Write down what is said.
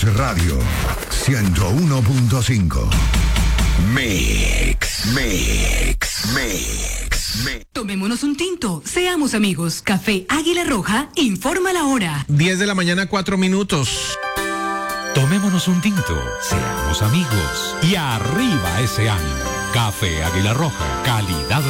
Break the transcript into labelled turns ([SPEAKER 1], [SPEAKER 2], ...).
[SPEAKER 1] Plus Radio 101.5. Mix.
[SPEAKER 2] Tomémonos un tinto, seamos amigos. Café Águila Roja informa la hora.
[SPEAKER 3] 10 de la mañana, 4 minutos.
[SPEAKER 4] Tomémonos un tinto, seamos amigos y arriba ese ánimo. Café Águila Roja, calidad